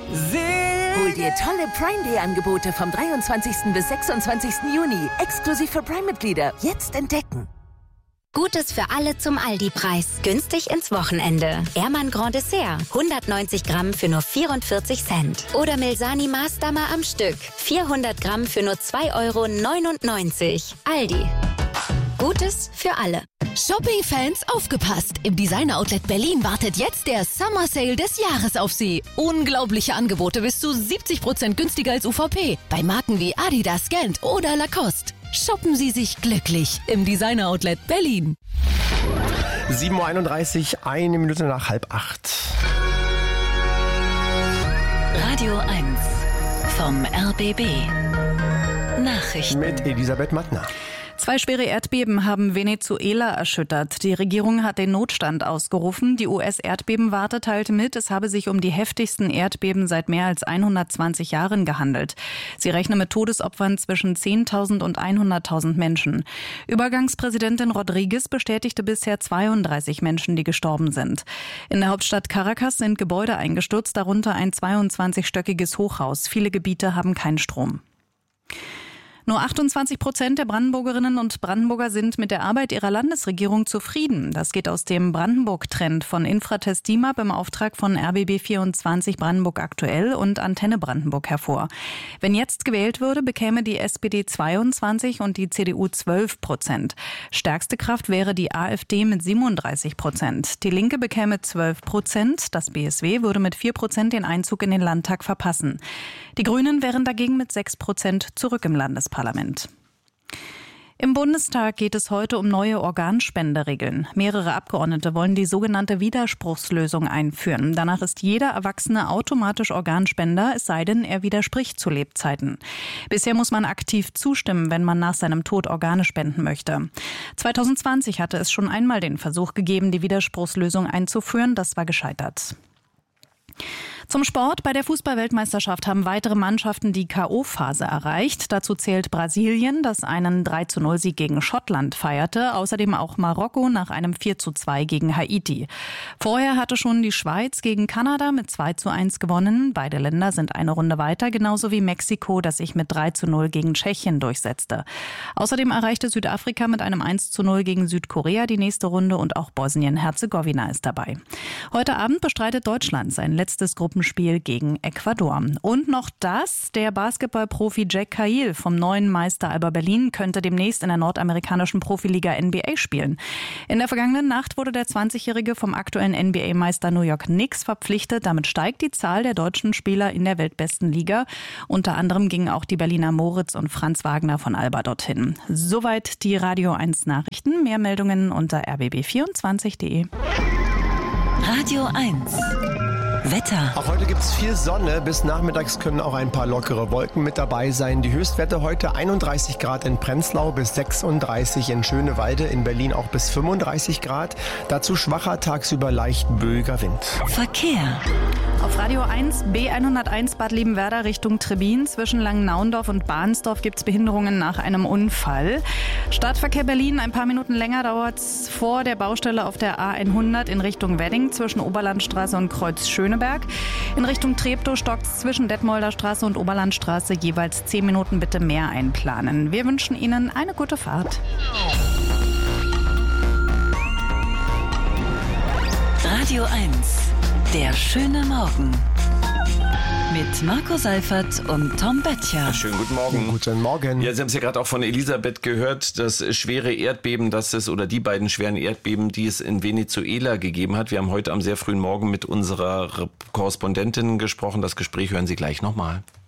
Hol dir tolle Prime-Day-Angebote vom 23. bis 26. Juni. Exklusiv für Prime-Mitglieder. Jetzt entdecken. Gutes für alle zum Aldi-Preis. Günstig ins Wochenende. Ehrmann Grand Dessert. 190 Gramm für nur 44 Cent. Oder Milsani Maßdammer am Stück. 400 Gramm für nur 2,99 €. Aldi. Gutes für alle. Shopping-Fans, aufgepasst! Im Designer-Outlet Berlin wartet jetzt der Summer Sale des Jahres auf Sie. Unglaubliche Angebote bis zu 70% günstiger als UVP. Bei Marken wie Adidas, Gant oder Lacoste. Shoppen Sie sich glücklich im Designer-Outlet Berlin. 7:31 Uhr, 1 Minute nach 7:30. Radio 1 vom RBB. Nachrichten. Mit Elisabeth Mattner. 2 schwere Erdbeben haben Venezuela erschüttert. Die Regierung hat den Notstand ausgerufen. Die US-Erdbebenwarte teilte mit, es habe sich um die heftigsten Erdbeben seit mehr als 120 Jahren gehandelt. Sie rechnen mit Todesopfern zwischen 10.000 und 100.000 Menschen. Übergangspräsidentin Rodriguez bestätigte bisher 32 Menschen, die gestorben sind. In der Hauptstadt Caracas sind Gebäude eingestürzt, darunter ein 22-stöckiges Hochhaus. Viele Gebiete haben keinen Strom. Nur 28% der Brandenburgerinnen und Brandenburger sind mit der Arbeit ihrer Landesregierung zufrieden. Das geht aus dem Brandenburg-Trend von Infratest DIMAP im Auftrag von RBB24 Brandenburg aktuell und Antenne Brandenburg hervor. Wenn jetzt gewählt würde, bekäme die SPD 22 und die CDU 12%. Stärkste Kraft wäre die AfD mit 37%. Die Linke bekäme 12%. Das BSW würde mit 4% den Einzug in den Landtag verpassen. Die Grünen wären dagegen mit 6% zurück im Landesparlament. Im Bundestag geht es heute um neue Organspenderegeln. Mehrere Abgeordnete wollen die sogenannte Widerspruchslösung einführen. Danach ist jeder Erwachsene automatisch Organspender, es sei denn, er widerspricht zu Lebzeiten. Bisher muss man aktiv zustimmen, wenn man nach seinem Tod Organe spenden möchte. 2020 hatte es schon einmal den Versuch gegeben, die Widerspruchslösung einzuführen. Das war gescheitert. Zum Sport. Bei der Fußball-Weltmeisterschaft haben weitere Mannschaften die K.O.-Phase erreicht. Dazu zählt Brasilien, das einen 3:0-Sieg gegen Schottland feierte. Außerdem auch Marokko nach einem 4:2 gegen Haiti. Vorher hatte schon die Schweiz gegen Kanada mit 2:1 gewonnen. Beide Länder sind eine Runde weiter, genauso wie Mexiko, das sich mit 3:0 gegen Tschechien durchsetzte. Außerdem erreichte Südafrika mit einem 1:0 gegen Südkorea die nächste Runde und auch Bosnien-Herzegowina ist dabei. Heute Abend bestreitet Deutschland sein letztes Gruppenspiel gegen Ecuador. Und noch das, der Basketballprofi Jack Cahill vom neuen Meister Alba Berlin könnte demnächst in der nordamerikanischen Profiliga NBA spielen. In der vergangenen Nacht wurde der 20-Jährige vom aktuellen NBA-Meister New York Knicks verpflichtet. Damit steigt die Zahl der deutschen Spieler in der weltbesten Liga. Unter anderem gingen auch die Berliner Moritz und Franz Wagner von Alba dorthin. Soweit die Radio 1 Nachrichten. Mehr Meldungen unter rbb24.de. Radio 1 Wetter. Auch heute gibt es viel Sonne. Bis nachmittags können auch ein paar lockere Wolken mit dabei sein. Die Höchstwerte heute 31 Grad in Prenzlau bis 36 in Schönewalde. In Berlin auch bis 35 Grad. Dazu schwacher, tagsüber leicht böiger Wind. Verkehr. Auf Radio 1 B101 Bad Liebenwerda Richtung Trebin. Zwischen Langnauendorf und Bahnsdorf gibt es Behinderungen nach einem Unfall. Stadtverkehr Berlin, ein paar Minuten länger dauert es vor der Baustelle auf der A100 in Richtung Wedding zwischen Oberlandstraße und Kreuz Schöneberg. In Richtung Treptow stockt es zwischen Detmolder Straße und Oberlandstraße jeweils 10 Minuten bitte mehr einplanen. Wir wünschen Ihnen eine gute Fahrt. Radio 1, der schöne Morgen. Mit Marco Seifert und Tom Böttcher. Schönen guten Morgen. Guten Morgen. Ja, Sie haben es ja gerade auch von Elisabeth gehört, das schwere Erdbeben, die beiden schweren Erdbeben, die es in Venezuela gegeben hat. Wir haben heute am sehr frühen Morgen mit unserer Korrespondentin gesprochen. Das Gespräch hören Sie gleich nochmal.